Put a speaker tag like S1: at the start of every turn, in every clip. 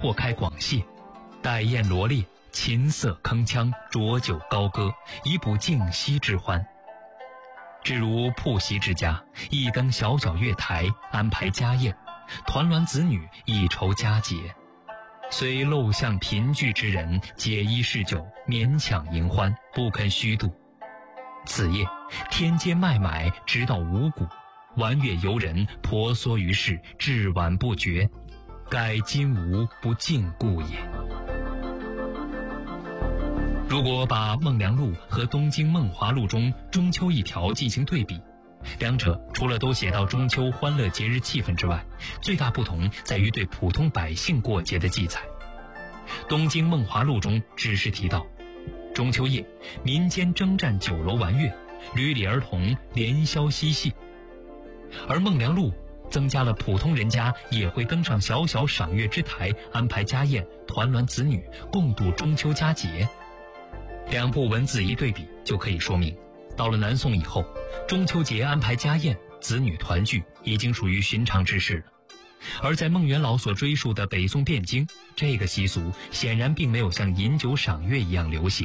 S1: 拓开广谢，岱宴罗列，琴瑟铿锵，浊酒高歌，以补静息之欢。至如铺席之家，一登小小月台，安排家宴，团栾子女，以酬佳节。虽陋巷贫聚之人，解衣试酒，勉强迎欢，不肯虚度。此夜天街麦买，直到五谷，玩乐游人，婆娑于世，至晚不绝，盖今吾不尽故也。如果把《梦良录》和东京梦华录中中秋一条进行对比，两者除了都写到中秋欢乐节日气氛之外，最大不同在于对普通百姓过节的记载。东京梦华录中只是提到中秋夜民间征战酒楼玩乐，屡里儿童连宵嬉戏，而梦良录增加了普通人家也会登上小小赏月之台，安排家宴，团栾子女，共度中秋佳节。两部文字一对比，就可以说明到了南宋以后，中秋节安排家宴，子女团聚已经属于寻常之事了。而在孟元老所追溯的北宋汴京，这个习俗显然并没有像饮酒赏月一样流行。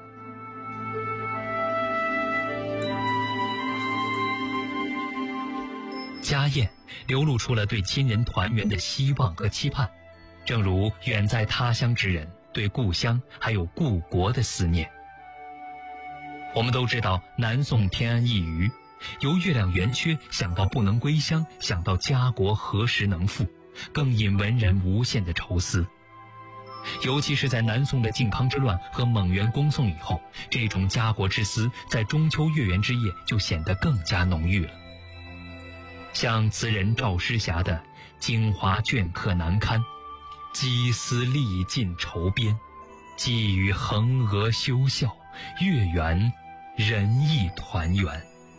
S1: 家宴流露出了对亲人团圆的希望和期盼，正如远在他乡之人对故乡还有故国的思念。我们都知道南宋天安一隅，由月亮圆缺想到不能归乡，想到家国何时能复，更引文人无限的愁思。尤其是在南宋的靖康之乱和蒙元攻宋以后，这种家国之思在中秋月圆之夜就显得更加浓郁了。像词人赵师霞的京华镌刻难堪，积思历尽愁边，寄予衡娥休笑，月圆人亦团圆。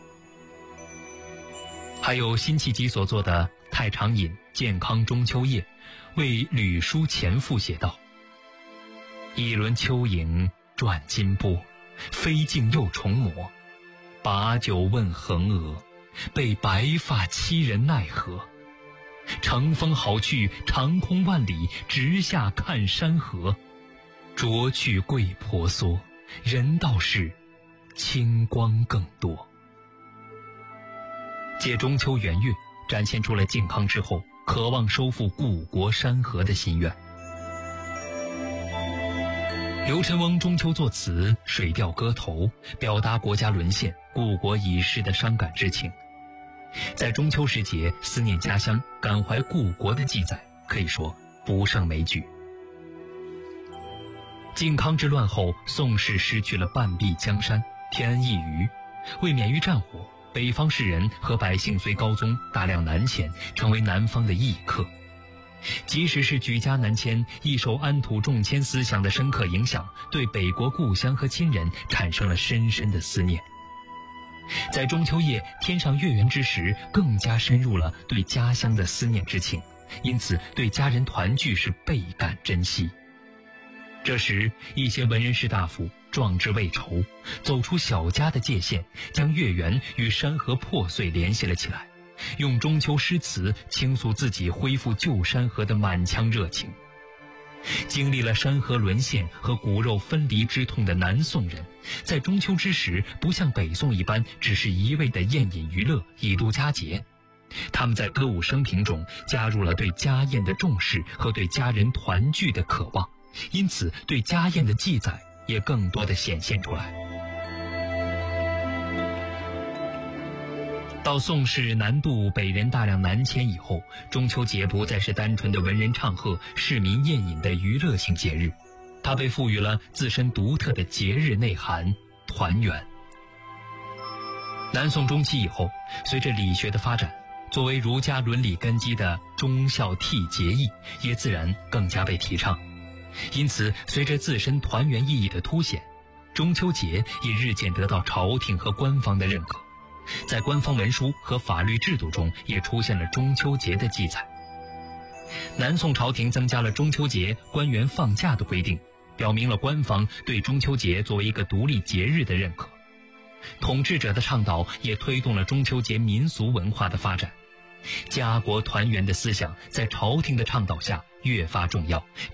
S1: 还有辛弃疾所作的《太常饮健康中秋夜》，为吕书前赋写道：一轮秋影转金波，飞镜又重磨，把酒问衡娥，被白发欺人奈何。乘风好去，长空万里，直下看山河。濯去桂婆娑，人道是清光更多。借中秋圆月，展现出了靖康之后渴望收复故国山河的心愿。刘辰翁中秋作词，水调歌头，表达国家沦陷、故国已逝的伤感之情。在中秋时节思念家乡、感怀故国的记载，可以说不胜枚举。靖康之乱后，宋氏失去了半壁江山，天安一隅，为免于战火，北方士人和百姓随高宗大量南迁，成为南方的异客。即使是举家南迁，亦受安土重迁思想的深刻影响，对北国故乡和亲人产生了深深的思念。在中秋夜天上月圆之时，更加深入了对家乡的思念之情，因此对家人团聚是倍感珍惜。这时一些文人士大夫壮志未酬，走出小家的界限，将月圆与山河破碎联系了起来，用中秋诗词倾诉自己恢复旧山河的满腔热情。经历了山河沦陷和骨肉分离之痛的南宋人，在中秋之时不像北宋一般只是一味的宴饮娱乐以度佳节，他们在歌舞升平中加入了对家宴的重视和对家人团聚的渴望，因此对家宴的记载也更多的显现出来。到宋氏南渡，北人大量南迁以后，中秋节不再是单纯的文人唱和、市民宴饮的娱乐性节日，它被赋予了自身独特的节日内涵——团圆。南宋中期以后，随着理学的发展，作为儒家伦理根基的忠孝悌节义也自然更加被提倡。因此，随着自身团圆意义的凸显，中秋节也日渐得到朝廷和官方的认可。在官方文书和法律制度中也出现了中秋节的记载。南宋朝廷增加了中秋节官员放假的规定，表明了官方对中秋节作为一个独立节日的认可。统治者的倡导也推动了中秋节民俗文化的发展。家国团圆的思想在朝廷的倡导下越发重要，